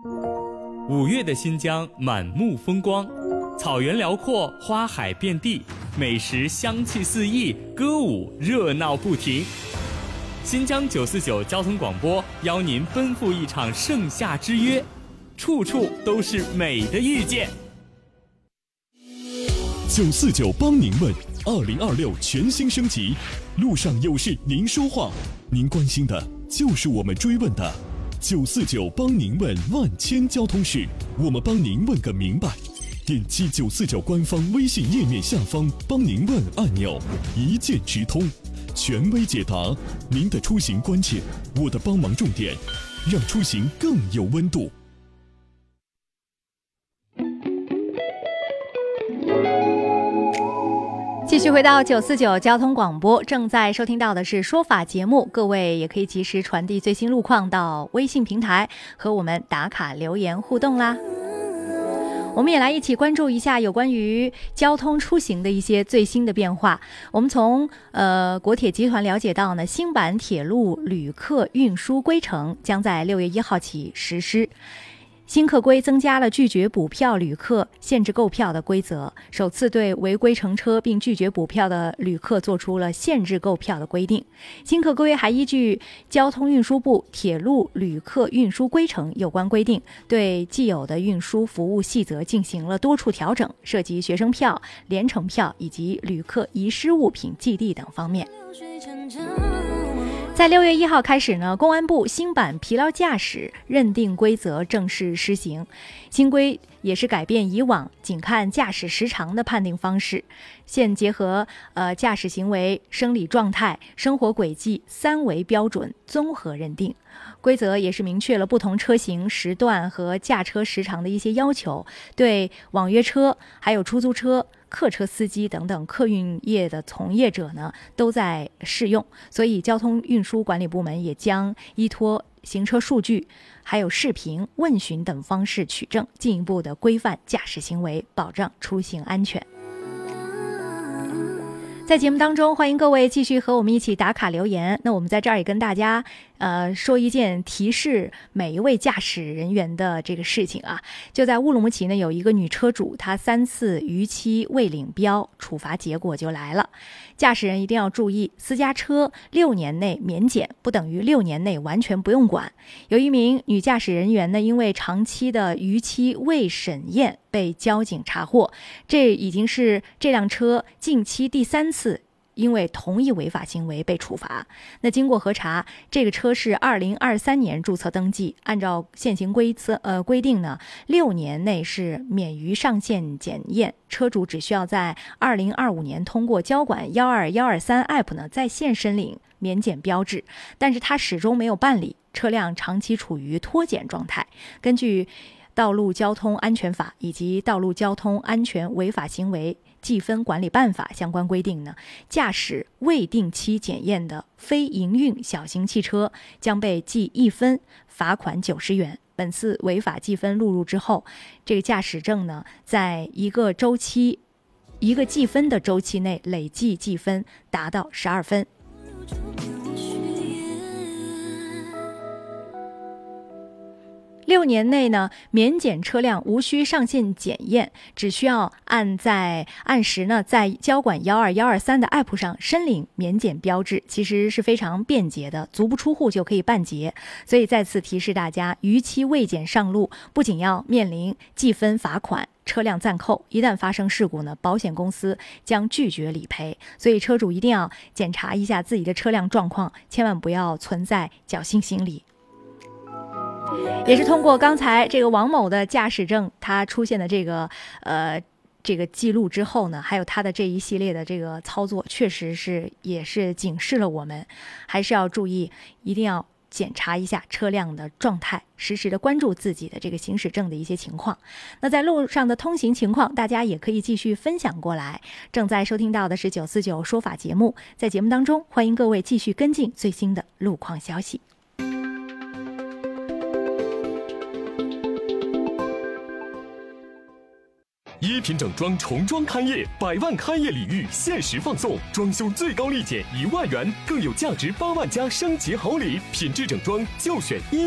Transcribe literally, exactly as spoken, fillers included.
五月的新疆满目风光，草原辽阔，花海遍地，美食香气四溢，歌舞热闹不停。新疆九四九交通广播邀您奔赴一场盛夏之约，处处都是美的遇见。 九四九帮您问，二零二六全新升级，路上有事您说话，您关心的就是我们追问的。九四九帮您问万千交通事，我们帮您问个明白。点击九四九官方微信页面下方帮您问按钮，一键直通，权威解答您的出行关切，我的帮忙重点，让出行更有温度。 继续回到九四九交通广播，正在收听到的是说法节目，各位也可以及时传递最新路况到微信平台和我们打卡留言互动啦。我们也来一起关注一下有关于交通出行的一些最新的变化。我们从呃国铁集团了解到呢，新版铁路旅客运输规程将在六月一号起实施。新客规增加了拒绝补票旅客限制购票的规则，首次对违规乘车并拒绝补票的旅客做出了限制购票的规定。新客规还依据交通运输部铁路旅客运输规程有关规定，对既有的运输服务细则进行了多处调整，涉及学生票、联程票以及旅客遗失物品寄递等方面。在六月一号开始呢，公安部新版疲劳驾驶认定规则正式施行。新规也是改变以往仅看驾驶时长的判定方式，现结合呃驾驶行为、生理状态、生活轨迹三维标准综合认定。规则也是明确了不同车型、时段和驾车时长的一些要求，对网约车、还有出租车、客车司机等等客运业的从业者呢都在适用。所以交通运输管理部门也将依托行车数据还有视频、问询等方式取证，进一步的规范驾驶行为，保障出行安全。在节目当中，欢迎各位继续和我们一起打卡留言。那我们在这儿也跟大家呃说一件提示每一位驾驶人员的这个事情啊。就在乌鲁木齐呢，有一个女车主，她三次逾期未领标，处罚结果就来了。驾驶人一定要注意，私家车六年内免检不等于六年内完全不用管。有一名女驾驶人员呢，因为长期的逾期未审验被交警查获，这已经是这辆车近期第三次因为同一违法行为被处罚。那经过核查，这个车是二零二三年注册登记，按照现行规则呃规定呢，六年内是免于上线检验，车主只需要在二零二五年通过交管幺二幺二三 app 呢在线申领免检标志，但是他始终没有办理，车辆长期处于脱检状态。根据道路交通安全法以及道路交通安全违法行为记分管理办法相关规定呢，驾驶未定期检验的非营运小型汽车将被记一分，罚款九十元。本次违法记分录入之后，这个驾驶证呢，在一个周期、一个记分的周期内累计记分达到十二分。六年内呢，免检车辆无需上线检验，只需要按在按时呢在交管幺二幺二三的 app 上申领免检标志，其实是非常便捷的，足不出户就可以办结。所以再次提示大家，逾期未检上路，不仅要面临记分罚款、车辆暂扣，一旦发生事故呢，保险公司将拒绝理赔。所以车主一定要检查一下自己的车辆状况，千万不要存在侥幸心理。也是通过刚才这个王某的驾驶证他出现的这个呃这个记录之后呢，还有他的这一系列的这个操作，确实是也是警示了我们，还是要注意，一定要检查一下车辆的状态，实时的关注自己的这个行驶证的一些情况。那在路上的通行情况，大家也可以继续分享过来。正在收听到的是九四九说法节目，在节目当中，欢迎各位继续跟进最新的路况消息。 一品整装重装开业，百万开业礼遇限时放送，装修最高立减一万元，更有价值八万加升级好礼，品质整装就选一。